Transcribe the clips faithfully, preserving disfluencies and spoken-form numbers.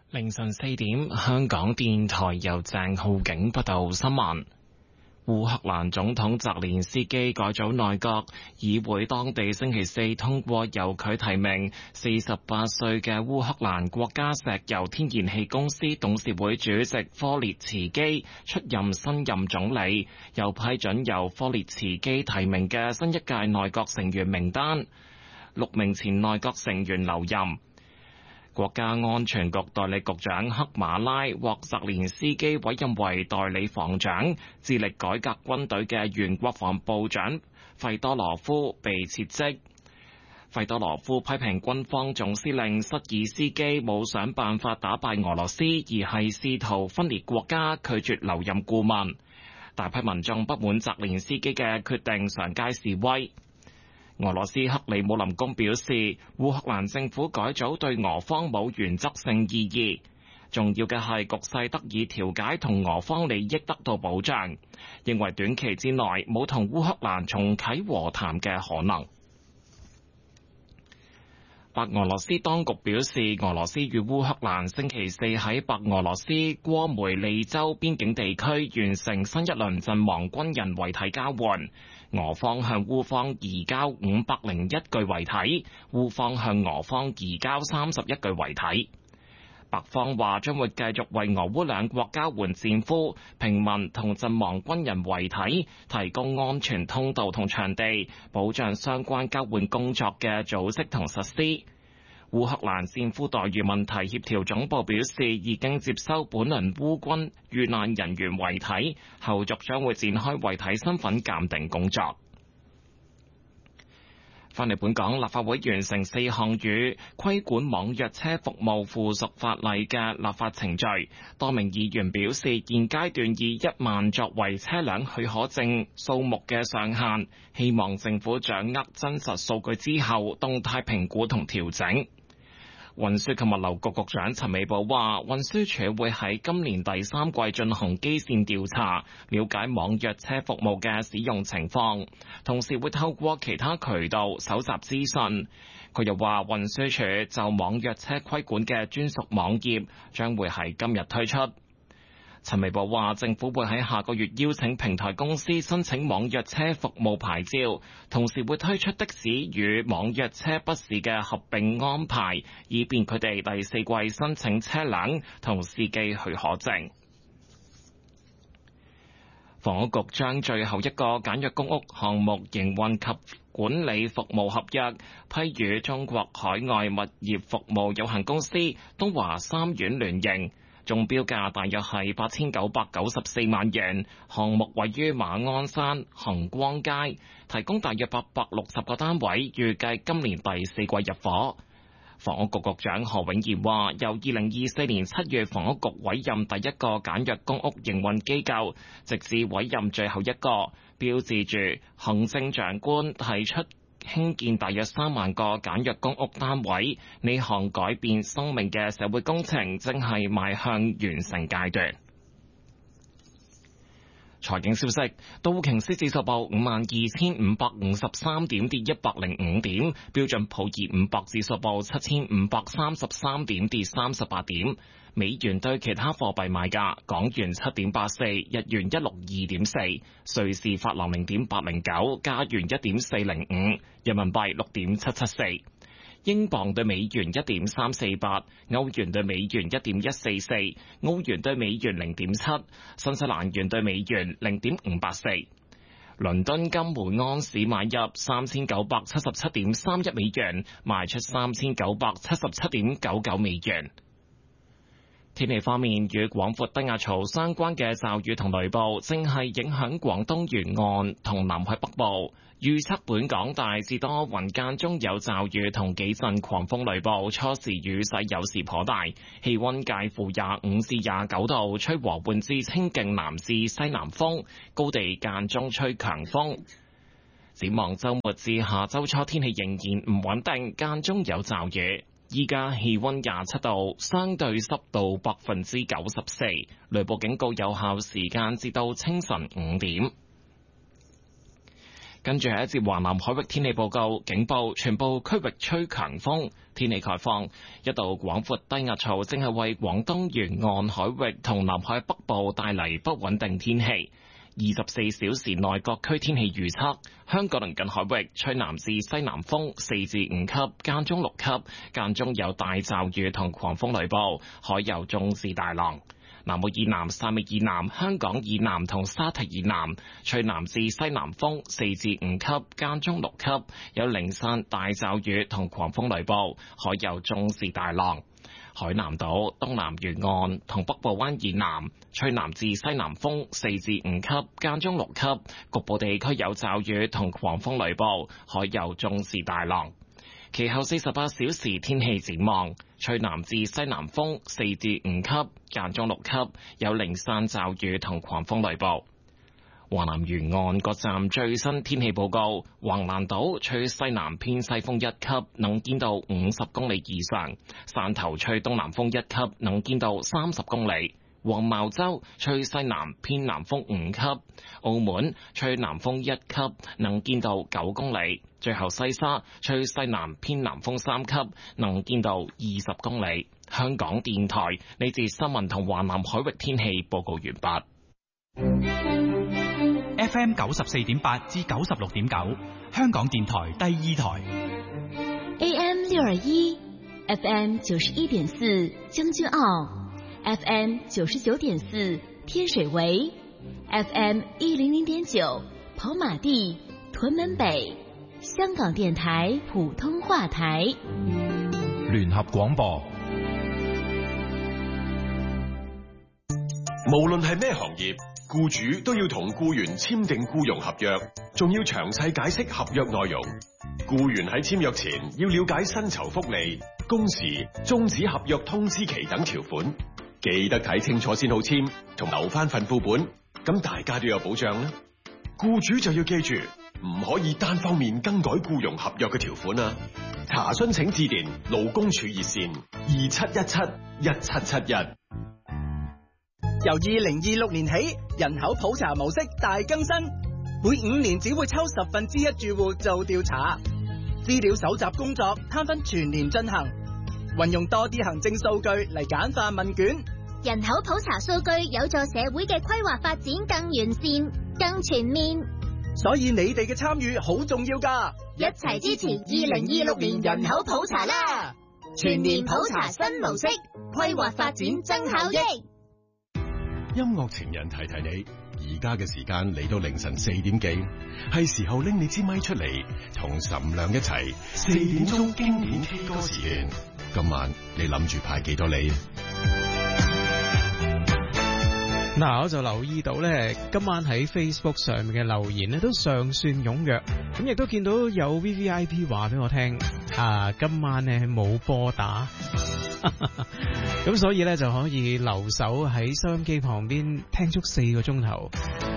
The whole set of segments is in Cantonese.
凌晨四點，香港電台由鄭浩景報道新聞。烏克蘭總統澤連斯基改組內閣，議會當地星期四通過由佢提名四十八歲嘅烏克蘭國家石油天然氣公司董事會主席科列茨基出任新任總理，又批准由科列茨基提名嘅新一屆內閣成員名單，六名前內閣成員留任。國家安全局代理局長克馬拉獲澤連斯基委任為代理防長，致力改革軍隊嘅原國防部長費多羅夫被撤職。費多羅夫批評軍方總司令瑟爾斯基冇想辦法打敗俄羅斯，而係試圖分裂國家，拒絕留任顧問。大批民眾不滿澤連斯基嘅決定，上街示威。俄羅斯克里姆林宮表示，烏克蘭政府改組對俄方冇原則性意義，重要嘅係局勢得以調解同俄方利益得到保障，認為短期之內冇同烏克蘭重啟和談嘅可能。白俄羅斯當局表示，俄羅斯與烏克蘭星期四喺白俄羅斯戈梅利州邊境地區完成新一輪陣亡軍人遺體交換。俄方向烏方移交五百零一具遺體，烏方向俄方移交三十一具遺體。白方話將會繼續為俄烏兩國交換戰俘、平民同陣亡軍人遺體提供安全通道同場地，保障相關交換工作嘅組織同實施。烏克蘭戰俘待遇問題協調總部表示，已經接收本輪烏軍遇難人員遺體，後續將會展開遺體身份鑑定工作。返嚟本港，立法會完成四項與規管網約車服務附屬法例嘅立法程序。多名議員表示，現階段以一萬作為車輛許可證數目嘅上限，希望政府掌握真實數據之後，動態評估同調整。運輸及物流局局長陳美寶話，運輸署會喺今年第三季進行基線調查，了解網約車服務嘅使用情況，同時會透過其他渠道搜集資訊。佢又話，運輸署就網約車規管嘅專屬網頁將會喺今日推出。陳美寶話，政府會喺下個月邀請平台公司申請網約車服務牌照，同時會推出的士與網約車筆試嘅合併安排，以便佢哋第四季申請車輛同司機許可證。房屋局將最後一個簡約公屋項目營運及管理服務合約批予中國海外物業服務有限公司東華三院聯營。中標價大約係八千九百九十四萬元，項目位於馬鞍山恒光街，提供大約八百六十個單位，預計今年第四季入伙。房屋局局長何永賢話，由二零二四年七月房屋局委任第一個簡約公屋營運機構，直至委任最後一個，標誌住行政長官提出興建大約三萬個簡約公屋單位，呢項改變生命嘅社會工程正係邁向完成階段。財經消息，道瓊斯指數報五萬二千五百五十三點，跌一百零五點；標準普爾五百指數報七千五百三十三點，跌三十八點。美元對其他貨幣賣價：港元七點八四，日元一六二點四，瑞士法郎零點八零九，加元一點四零五，人民幣六點七七四。英鎊對美元一點三四八，歐元對美元一點一四四，澳元對美元零點七，新西蘭元對美元零點五八四。倫敦金每安士買入三千九百七十七點三一美元，賣出三千九百七十七點九九美元。天氣方面，與廣闊低壓槽相關嘅驟雨同雷暴正係影響廣東沿岸同南海北部。預測本港大致多雲，間中有驟雨同幾陣狂風雷暴，初時雨勢有時頗大，氣溫介乎廿五至廿九度，吹和緩至清勁南至西南風，高地間中吹強風。展望週末至下週初，天氣仍然唔穩定，間中有驟雨。依家氣溫廿七度，相對濕度百分之九十四，雷暴警告有效時間至到清晨五點。 跟住係一節華南海域天氣報告，警報全部區域吹強風。天氣概況，一道廣闊低壓槽正係為廣東沿岸海域同南海北部帶嚟不穩定天氣。二十四小時內各區天氣預測，香港鄰近海域吹南至西南風四至五級，間中六級，間中有大驟雨同狂風雷暴，海有中至大浪。南澳以南、汕尾以南、香港以南同沙堤以南吹南至西南風四至五級，間中六級，有零散大驟雨同狂風雷暴，海有中至大浪。海南島東南沿岸同北部灣以南吹南至西南風四至五級，間中六級，局部地區有驟雨同狂風雷暴，海有中至大浪。其後四十八小時天氣展望，吹南至西南風四至五級，間中六級，有零散驟雨同狂風雷暴。華南沿岸各站最新天氣報告：橫瀾島吹西南偏西風一級，能見度五十公里以上；汕頭吹東南風一級，能見度三十公里；黃茅洲吹西南偏南風五級；澳門吹南風一級，能見度九公里；最後西沙吹西南偏南風三級，能見度二十公里。香港電台呢節新聞同華南海域天氣報告完畢。 F M 九十四點八至九十六點九，香港電台第二台。 A M 六二一 ，F M 九十一點四將軍澳 ，F M 九十九點四天水圍 ，F M 一零零點九跑馬地屯門北，香港電台普通話台。 聯合廣播。 無論係咩行業，僱主都要同僱員簽訂僱傭合約，仲要詳細解釋合約內容。僱員喺簽約前要了解薪酬福利、工時、終止合約通知期等條款，記得睇清楚先好簽，同留翻份副本，咁大家都有保障啦。僱主就要記住，唔可以單方面更改僱傭合約嘅條款啊！查詢請致電勞工處熱線二七一七一七七一。 由二零二六年起，人口普查模式大更新，每五年只會抽十分之一住戶做調查，資料搜集工作攤分全年進行，運用多啲行政數據嚟簡化問卷。 人口普查數據有助社會嘅規劃發展更完善、更全面， 所以你哋嘅參與好重要㗎， 一齊支持二零二六年人口普查啦！全年普查新模式，規劃發展增效益。 音樂情人提提你，而家嘅時間嚟到凌晨四點幾，係時候拎你支咪出嚟，同岑亮一齊四點鐘經典 K 歌時段。今晚你諗住派幾多你？ 嗱，我就留意到咧，今晚喺 Facebook 上面嘅留言咧都尚算踴躍，咁亦都見到有 V V I P 話俾我聽，啊，今晚咧冇波打。咁所以咧就可以留守喺收音機旁邊聽足四個鐘頭。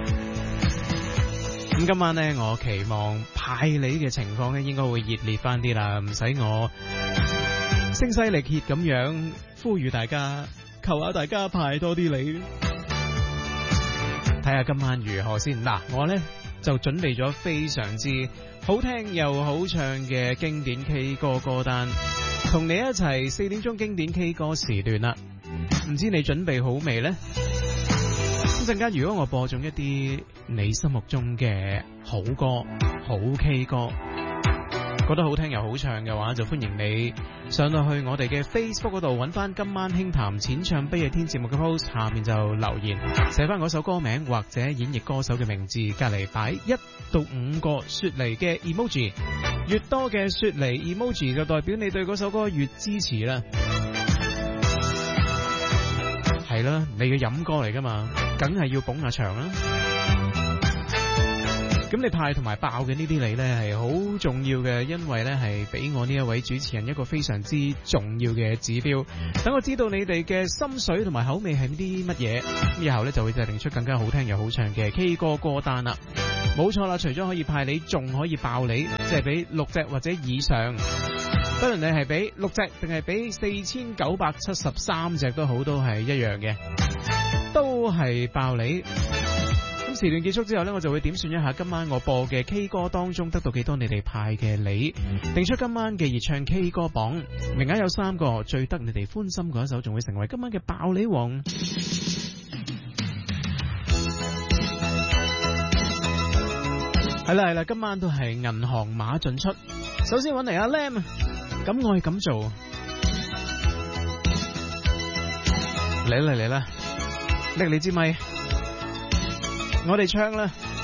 咁今晚咧我期望派你嘅情況咧應該會熱烈翻啲啦，唔使我聲嘶力竭咁樣呼籲大家，求下大家派多啲你。睇下今晚如何先。嗱，我咧就準備咗非常之好聽又好唱嘅經典 K 歌歌單，同你一齊四點鐘經典 K 歌時段啦。唔知你準備好未呢？咁陣間如果我播中一啲你心目中嘅好歌、好 K 歌，覺得好聽又好唱嘅話，就歡迎你上到去我哋嘅 Facebook 嗰度揾翻今晚輕談淺唱悲夜天節目嘅 post， 下面就留言寫翻嗰首歌名或者演繹歌手嘅名字，隔籬擺一到五個雪梨嘅 emoji， 越多嘅雪梨 emoji 就代表你對嗰首歌越支持啦。係啦，你嘅飲歌嚟噶嘛，梗係要捧下場啦。咁你派同埋爆嘅呢啲你呢係好重要嘅，因為呢係俾我呢一位主持人一個非常之重要嘅指標，等我知道你哋嘅心水同埋口味係啲乜嘢，咁以後呢就會制定出更加好聽又好唱嘅 K 歌歌單啦。冇錯啦，除咗可以派你，仲可以爆你，即係俾六隻或者以上，不論你係俾六隻定係俾四千九百七十三隻都好，都係一樣嘅，都係爆你。 咁時段結束之後呢，我就會點算一下今晚我播嘅 K 歌當中得到幾多你哋派嘅你，定出今晚嘅熱唱 K 歌榜，名額有三個，最得你哋歡心嗰一首仲會成為今晚嘅爆你王。係啦係啦，今晚都係銀行碼進出。首先揾嚟阿 Lam， 咁我係咁做，嚟啦嚟啦，拎你支咪，我哋唱啦。